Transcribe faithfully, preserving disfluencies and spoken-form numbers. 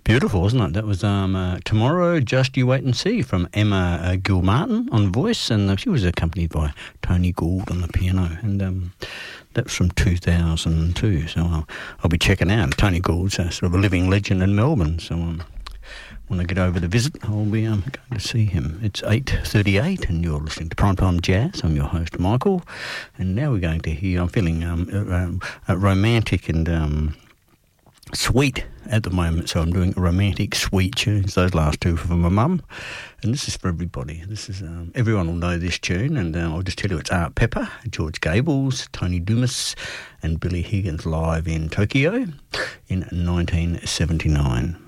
Beautiful, wasn't it? That was um, uh, Tomorrow, Just You Wait and See from Emma uh, Gilmartin on voice, and uh, she was accompanied by Tony Gould on the piano, and um, that was from two thousand two, so I'll, I'll be checking out. Tony Gould's uh, sort of a living legend in Melbourne, so um, when I get over to visit, I'll be um, going to see him. It's eight thirty-eight, and you're listening to Primetime Jazz. I'm your host, Michael, and now we're going to hear, I'm feeling um, uh, uh, romantic and um, sweet at the moment, so I'm doing romantic sweet tunes. Those last two for my mum, and this is for everybody. This is um, everyone will know this tune, and uh, I'll just tell you it's Art Pepper, George Gables, Tony Dumas, and Billy Higgins live in Tokyo in nineteen seventy-nine.